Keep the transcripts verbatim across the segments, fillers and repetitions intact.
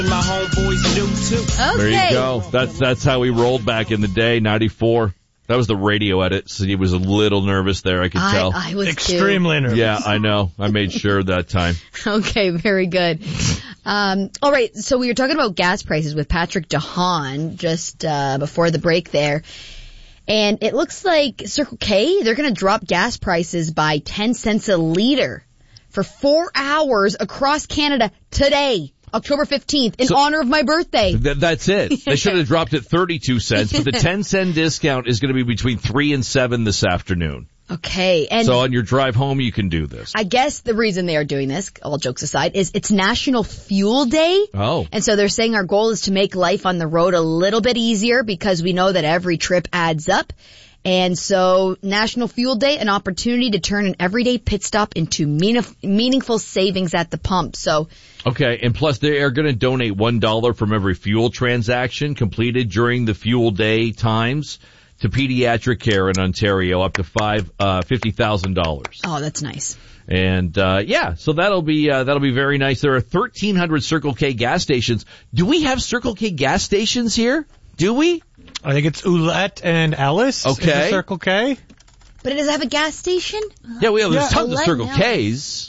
My homeboys do too. Okay. There you go. That's that's how we rolled back in the day, ninety-four. That was the radio edit, so he was a little nervous there, I could I, tell. I was Extremely too. nervous. Yeah, I know. I made sure that time. Okay, very good. Um, all right, so we were talking about gas prices with Patrick DeHaan just uh, before the break there. And it looks like Circle K, they're going to drop gas prices by ten cents a liter for four hours across Canada today, October fifteenth, in So- honor of my birthday. Th- that's it. They should have dropped it thirty-two cents, but the ten cent discount is going to be between three and seven this afternoon. Okay, and So on your drive home, you can do this. I guess the reason they are doing this, all jokes aside, is it's National Fuel Day. Oh. And so they're saying our goal is to make life on the road a little bit easier because we know that every trip adds up. And so National Fuel Day, an opportunity to turn an everyday pit stop into mean- meaningful savings at the pump. So Okay, and plus they are going to donate one dollar from every fuel transaction completed during the fuel day times to pediatric care in Ontario, up to five uh fifty thousand dollars. Oh, that's nice. And uh yeah, so that'll be uh, that'll be very nice. There are thirteen hundred Circle K gas stations. Do we have Circle K gas stations here? Do we? I think it's Oulette and Ellis. Okay. Is the Circle K. But does it have a gas station? Yeah, we have there's Yeah. tons of Let Circle know. K's.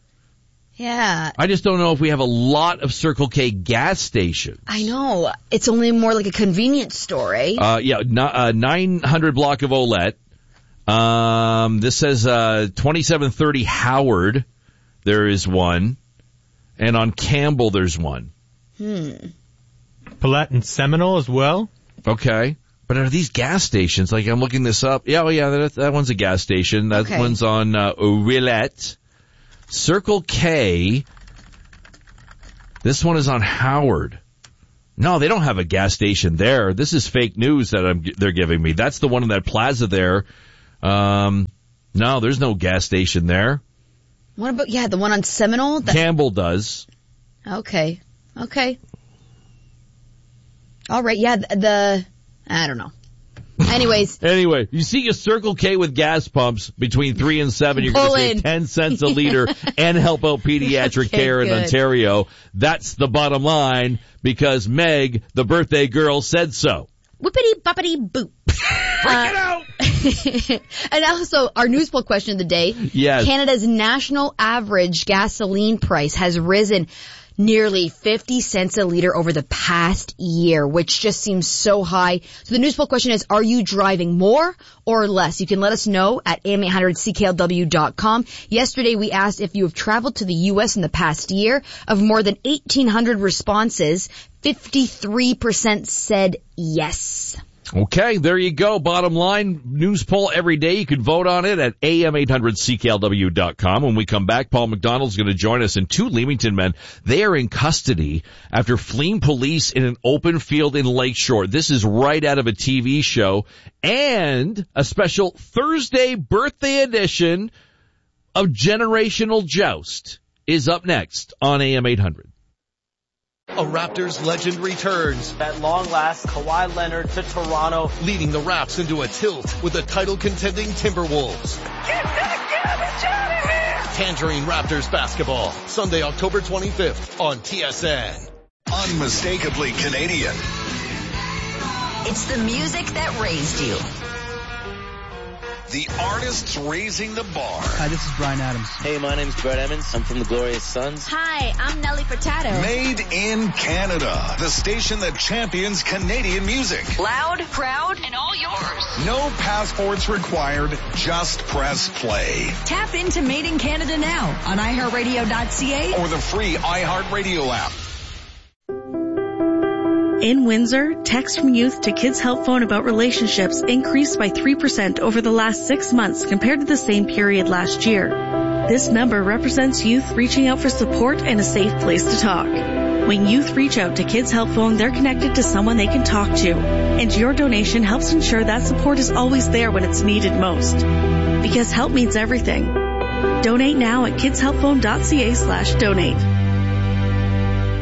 Yeah, I just don't know if we have a lot of Circle K gas stations. I know. It's only more like a convenience store, eh? Uh, yeah, n- uh, nine hundred block of Oulette. Um, this says, uh, twenty-seven thirty Howard. There is one. And on Campbell, there's one. hmm. Paulette and Seminole as well. Okay. But are these gas stations? Like, I'm looking this up. Yeah, oh yeah, that, that one's a gas station. That Okay. one's on, uh, Oulette. Circle K. This one is on Howard. No, they don't have a gas station there. This is fake news that I'm, they're giving me. That's the one in that plaza there. Um, no, there's no gas station there. What about, yeah, the one on Seminole? That, Campbell does. okay. Okay. All right. Yeah, the, the I don't know. Anyways, Anyway, you see a Circle K with gas pumps between three and seven, you're going Pull to save in. ten cents a liter and help out pediatric Okay, care in good. Ontario. That's the bottom line because Meg, the birthday girl, said so. whippity boppity boop. Freak it out! And also, our news poll question of the day. Yes. Canada's national average gasoline price has risen nearly fifty cents a liter over the past year, which just seems so high. So the news poll question is, are you driving more or less? You can let us know at A M eight hundred C K L W dot com. Yesterday we asked if you have traveled to the U S in the past year. Of more than eighteen hundred responses, fifty-three percent said yes. Okay, there you go. Bottom line, news poll every day. You can vote on it at A M eight hundred C K L W dot com. When we come back, Paul McDonald's going to join us, and two Leamington men, they are in custody after fleeing police in an open field in Lakeshore. This is right out of a T V show, and a special Thursday birthday edition of Generational Joust is up next on A M eight hundred. A Raptors legend returns, At long last, Kawhi Leonard to Toronto. leading the Raps into a tilt with the title-contending Timberwolves. Get that garbage out of here! Tangerine Raptors basketball, Sunday, October twenty-fifth on T S N. Unmistakably Canadian. It's the music that raised you. The artists raising the bar. Hi, this is Brian Adams. Hey, my name's Brett Emmons. I'm from the Glorious Sons. Hi, I'm Nelly Furtado. Made in Canada. The station that champions Canadian music. Loud, proud, and all yours. No passports required. Just press play. Tap into Made in Canada now on i heart radio dot c a Or the free iHeartRadio app. In Windsor, text from youth to Kids Help Phone about relationships increased by three percent over the last six months compared to the same period last year. This number represents youth reaching out for support and a safe place to talk. When youth reach out to Kids Help Phone, they're connected to someone they can talk to. And your donation helps ensure that support is always there when it's needed most. Because help means everything. Donate now at kids help phone dot c a slash donate.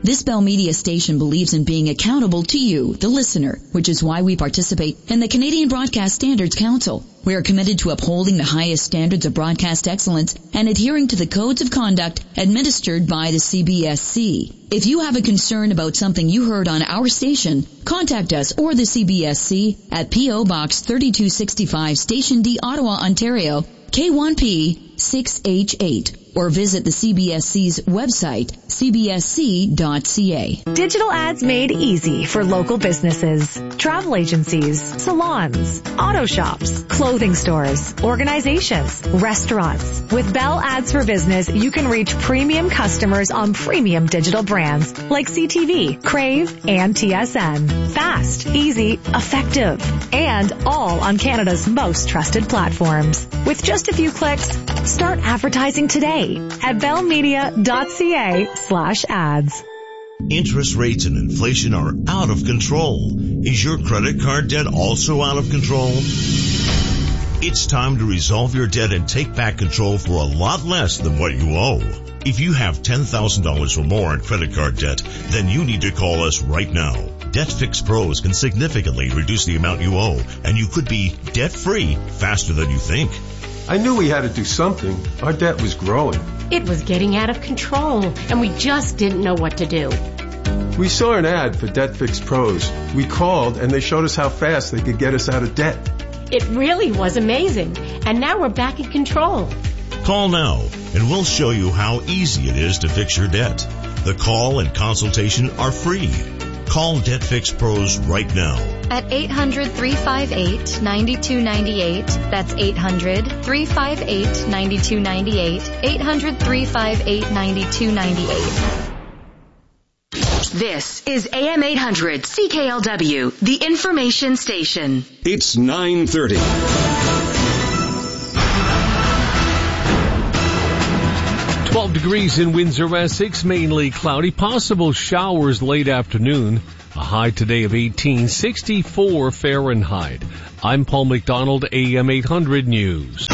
This Bell Media station believes in being accountable to you, the listener, which is why we participate in the Canadian Broadcast Standards Council. We are committed to upholding the highest standards of broadcast excellence and adhering to the codes of conduct administered by the C B S C. If you have a concern about something you heard on our station, contact us or the C B S C at P O Box thirty-two sixty-five, Station D, Ottawa, Ontario, K one P six H eight, or visit the C B S C's website, c b s c dot c a. Digital ads made easy for local businesses, travel agencies, salons, auto shops, clothing stores, organizations, restaurants. With Bell Ads for Business, you can reach premium customers on premium digital brands like C T V, Crave, and T S N. Fast, easy, effective, and all on Canada's most trusted platforms. With just a few clicks, start advertising today at bell media dot c a slash ads. Interest rates and inflation are out of control. Is your credit card debt also out of control? It's time to resolve your debt and take back control for a lot less than what you owe. If you have ten thousand dollars or more in credit card debt, then you need to call us right now. DebtFix Pros can significantly reduce the amount you owe, and you could be debt-free faster than you think. I knew we had to do something. Our debt was growing. It was getting out of control, and we just didn't know what to do. We saw an ad for DebtFix Pros. We called, and they showed us how fast they could get us out of debt. It really was amazing, and now we're back in control. Call now, and we'll show you how easy it is to fix your debt. The call and consultation are free. Call DebtFix Pros right now. At eight hundred, three five eight, nine two nine eight. That's eight hundred, three five eight, nine two nine eight. eight hundred, three five eight, nine two nine eight. This is A M eight hundred C K L W, the information station. It's nine thirty. twelve degrees in Windsor, Essex, mainly cloudy, possible showers late afternoon. A high today of eighteen, sixty-four Fahrenheit. I'm Paul McDonald, A M eight hundred News.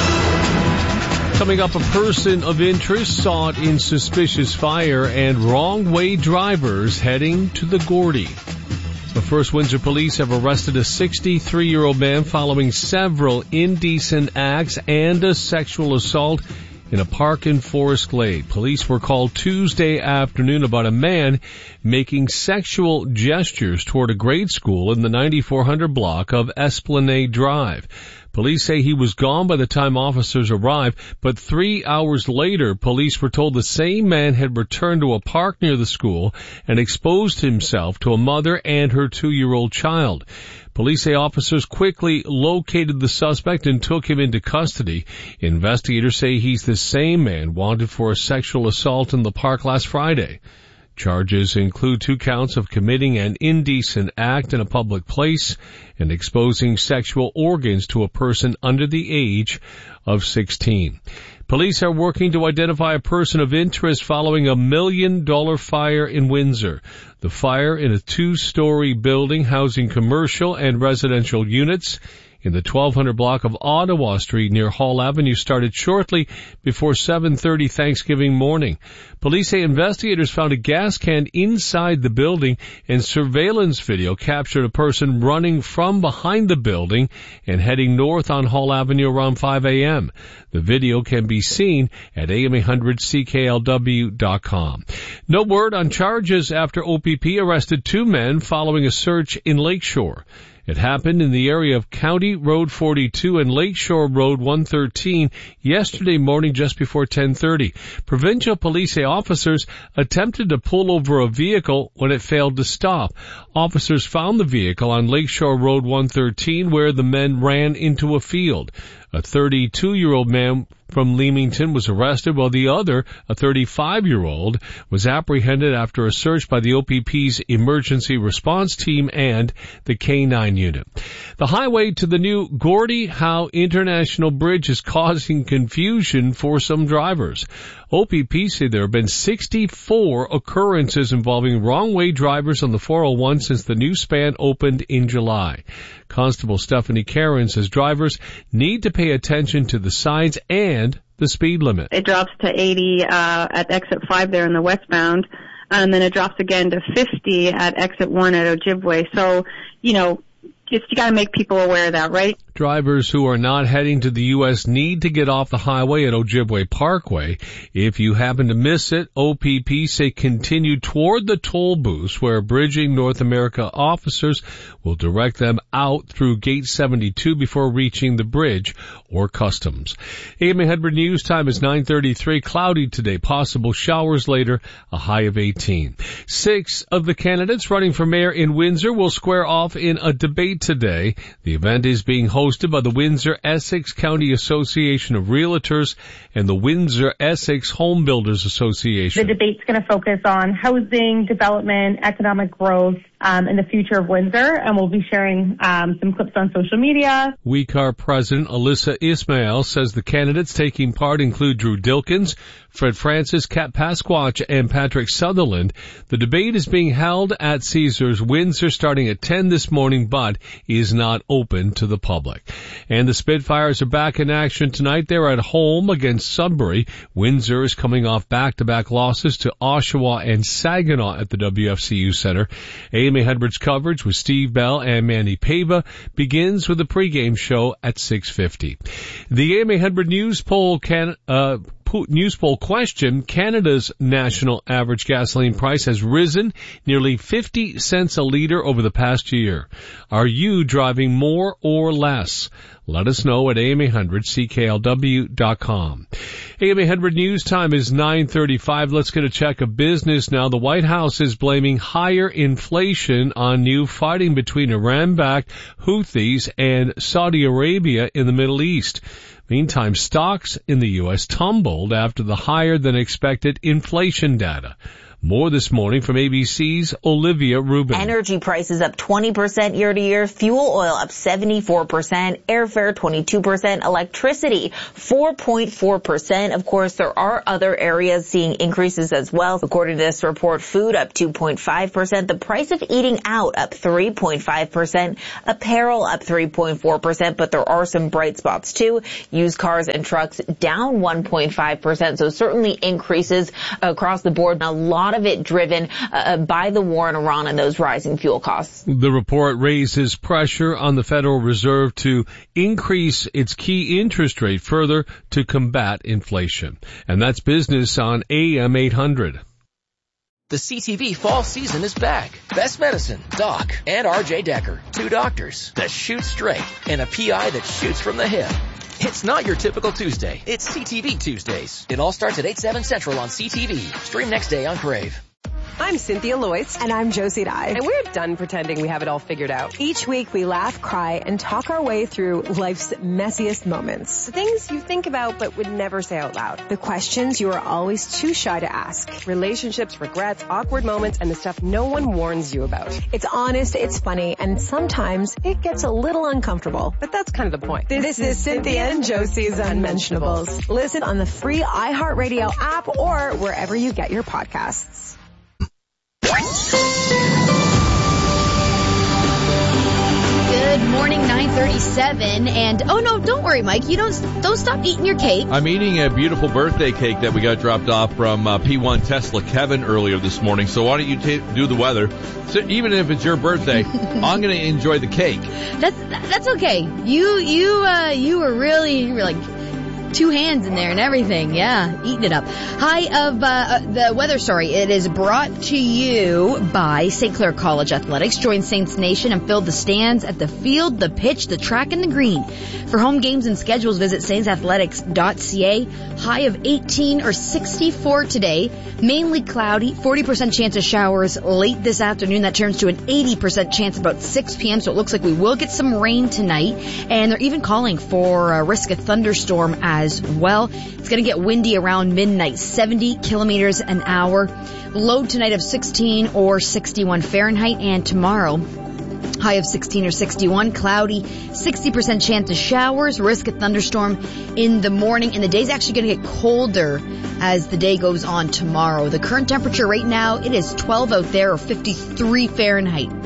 Coming up, a person of interest sought in suspicious fire and wrong-way drivers heading to the Gordy. The first Windsor police have arrested a sixty-three-year-old man following several indecent acts and a sexual assault in a park in Forest Glade. Police were called Tuesday afternoon about a man making sexual gestures toward a grade school in the ninety-four hundred block of Esplanade Drive. Police say he was gone by the time officers arrived, but three hours later, police were told the same man had returned to a park near the school and exposed himself to a mother and her two-year-old child. Police say officers quickly located the suspect and took him into custody. Investigators say he's the same man wanted for a sexual assault in the park last Friday. Charges include two counts of committing an indecent act in a public place and exposing sexual organs to a person under the age of sixteen. Police are working to identify a person of interest following a million-dollar fire in Windsor. The fire in a two-story building housing commercial and residential units in the twelve hundred block of Ottawa Street near Hall Avenue started shortly before seven thirty Thanksgiving morning. Police say investigators found a gas can inside the building, and surveillance video captured a person running from behind the building and heading north on Hall Avenue around five a.m. The video can be seen at A M eight hundred C K L W dot com. No word on charges after O P P arrested two men following a search in Lakeshore. It happened in the area of County Road forty-two and Lakeshore Road one thirteen yesterday morning just before ten thirty. Provincial police say officers attempted to pull over a vehicle when it failed to stop. Officers found the vehicle on Lakeshore Road one thirteen where the men ran into a field. A thirty-two-year-old man from Leamington was arrested, while the other, a thirty-five-year-old, was apprehended after a search by the O P P's emergency response team and the K nine unit. The highway to the new Gordie Howe International Bridge is causing confusion for some drivers. O P P say there have been sixty-four occurrences involving wrong-way drivers on the four oh one since the new span opened in July. Constable Stephanie Karen says drivers need to pay attention to the signs and the speed limit. It drops to eighty uh, at exit five there in the westbound. and then it drops again to fifty at exit one at Ojibwe. So, you know, just you got to make people aware of that, right? Drivers who are not heading to the U S need to get off the highway at Ojibwe Parkway. If you happen to miss it, O P P say continue toward the toll booths where Bridging North America officers will direct them out through Gate seventy-two before reaching the bridge or customs. A M eight hundred News time is nine thirty-three. Cloudy today, possible showers later, a high of eighteen. Six of the candidates running for mayor in Windsor will square off in a debate today. The event is being hosted by the Windsor-Essex County Association of Realtors and the Windsor-Essex Home Builders Association. The debate's going to focus on housing, development, economic growth, um, and the future of Windsor, and we'll be sharing um, some clips on social media. W E C A R President Alyssa Ismail says the candidates taking part include Drew Dilkins, Fred Francis, Kat Pasquatch, and Patrick Sutherland. The debate is being held at Caesars Windsor starting at ten this morning, but is not open to the public. And the Spitfires are back in action tonight. They're at home against Sudbury. Windsor is coming off back-to-back losses to Oshawa and Saginaw at the W F C U Center. A M eight hundred's coverage with Steve Bell and Manny Pava begins with a pregame show at six fifty. The A M eight hundred News Poll can, uh, News poll question, Canada's national average gasoline price has risen nearly fifty cents a liter over the past year. Are you driving more or less? Let us know at A M eight hundred C K L W dot com. A M eight hundred News time is nine thirty-five. Let's get a check of business now. The White House is blaming higher inflation on new fighting between Iran-backed Houthis and Saudi Arabia in the Middle East. Meantime, stocks in the U S tumbled after the higher-than-expected inflation data. More this morning from A B C's Olivia Rubin. Energy prices up twenty percent year to year, fuel oil up seventy-four percent, airfare twenty-two percent, electricity four point four percent. Of course, there are other areas seeing increases as well. According to this report, food up two point five percent, the price of eating out up three point five percent, apparel up three point four percent, but there are some bright spots too. Used cars and trucks down one point five percent, so certainly increases across the board. A lot of it driven uh, by the war in Iran and those rising fuel costs. The report raises pressure on the Federal Reserve to increase its key interest rate further to combat inflation. And that's business on A M eight hundred. The C T V fall season is back. Best Medicine, Doc, and R J Decker. Two doctors that shoot straight and a P I that shoots from the hip. It's not your typical Tuesday. It's C T V Tuesdays. It all starts at eight, seven Central on C T V. Stream next day on Crave. I'm Cynthia Loyce. And I'm Josie Dye. And we're done pretending we have it all figured out. Each week we laugh, cry, and talk our way through life's messiest moments. The things you think about but would never say out loud. The questions you are always too shy to ask. Relationships, regrets, awkward moments, and the stuff no one warns you about. It's honest, it's funny, and sometimes it gets a little uncomfortable. But that's kind of the point. This, this is Cynthia and Josie's Unmentionables. Listen on the free iHeartRadio app or wherever you get your podcasts. Good morning, nine thirty-seven, and oh no, don't worry, Mike. You don't don't stop eating your cake. I'm eating a beautiful birthday cake that we got dropped off from uh, P one Tesla Kevin earlier this morning. So why don't you t- do the weather? So even if it's your birthday, I'm going to enjoy the cake. That's that's okay. You you uh you were really you were like two hands in there and everything. Yeah, eating it up. High of uh, the weather story. It is brought to you by Saint Clair College Athletics. Join Saints Nation and fill the stands at the field, the pitch, the track, and the green. For home games and schedules, visit saints athletics dot c a. High of eighteen or sixty-four today. Mainly cloudy. forty percent chance of showers late this afternoon. That turns to an eighty percent chance about six p.m. So it looks like we will get some rain tonight. And they're even calling for a risk of thunderstorm as as well. It's going to get windy around midnight, seventy kilometers an hour. Low tonight of sixteen or sixty-one Fahrenheit, and tomorrow high of sixteen or sixty-one, cloudy, sixty percent chance of showers, risk of thunderstorm in the morning, and the day's actually going to get colder as the day goes on tomorrow. The current temperature right now, it is twelve out there or fifty-three Fahrenheit.